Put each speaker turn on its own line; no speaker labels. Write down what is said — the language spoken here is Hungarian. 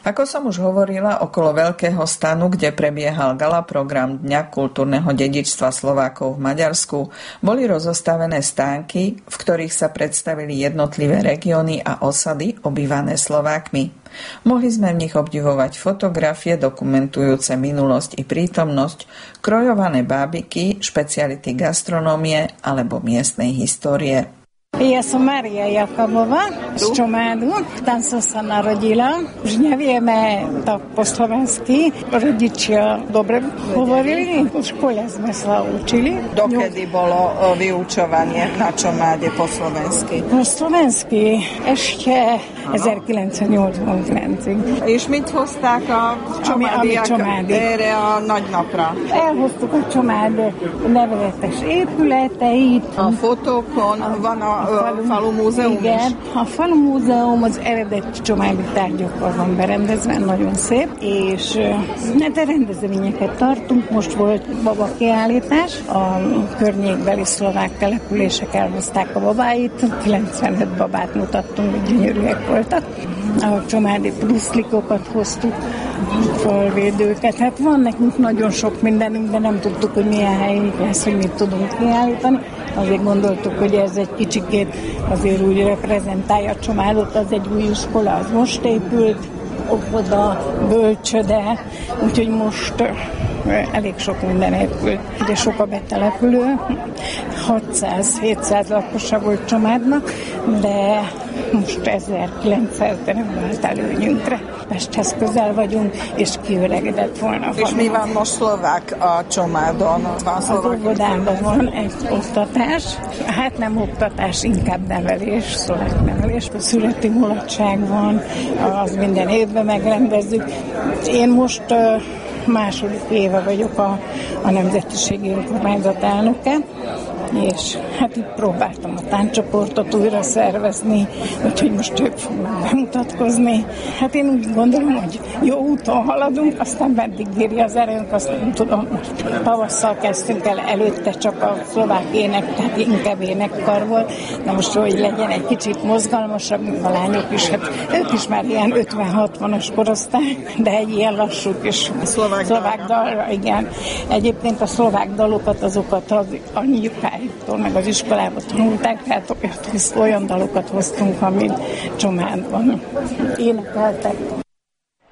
Ako som už hovorila, okolo Veľkého stanu, kde prebiehal gala program Dňa kultúrneho dedičstva Slovákov v Maďarsku, boli rozostavené stánky, v ktorých sa predstavili jednotlivé regióny a osady obývané Slovákmi. Mohli sme v nich obdivovať fotografie dokumentujúce minulosť i prítomnosť, krojované bábiky, špeciality gastronómie alebo miestnej histórie.
Ja som Mária Jakabová z Čomádu. Tam som sa narodila. Už nevieme tak po slovensky. Rodičia dobre hovorili. V škole sme sa učili.
Dokedy bolo vyučovanie na Čomáde po slovensky?
Po slovensky ešte 1989.
És mit hozták a csomádiak erre a nagy napra?
Elhoztuk a család nevezetes épületeit.
A fotókon van a falu múzeum
igen,
is?
A falu múzeum az eredeti családi tárgyakkal van berendezve, nagyon szép, és de rendezvényeket tartunk. Most volt babakiállítás, a környékbeli szlovák települések elhozták a babáit, 95 babát mutattunk, gyönyörűek voltak. A családi pluszlikokat hoztuk, falvédőket. Hát van nekünk nagyon sok mindenünk, de nem tudtuk, hogy milyen helyünk lesz, hogy mit tudunk kiállítani. Azért gondoltuk, hogy ez egy kicsikét azért úgy reprezentálja a családot, az egy új iskola, az most épült, óvoda, bölcsöde, úgyhogy most elég sok minden épült. Ugye sok a betelepülő, 600-700 lakosa volt családnak, de most 1900, de nem vált előnyünkre. Pesthez közel vagyunk, és kiöregedett volna.
És mi van most szlovák a Csomádon?
Az óvodában van egy oktatás, hát nem oktatás, inkább nevelés, szlovák nevelés. Születi mulatság van, az minden évben megrendezzük. Én most második éve vagyok a Nemzetiségi Önkormányzat elnöke, és hát itt próbáltam a táncsoportot újra szervezni, úgyhogy most ők fognak bemutatkozni. Hát én úgy gondolom, hogy jó úton haladunk, aztán meddig bírja az erőnk, azt nem tudom. Tavasszal kezdtünk el, előtte csak a szlovák ének, tehát inkább énekkar volt, de most hogy legyen egy kicsit mozgalmasabb, mint a lányok is, hát ők is már ilyen 50-60-as korosztály, de egy ilyen lassú és szlovák dalra, igen. Egyébként a szlovák dalokat, azokat az anyukáiktól, meg az iskolába tanulták, tehát olyan dalokat hoztunk, amit Csomádban énekeltek.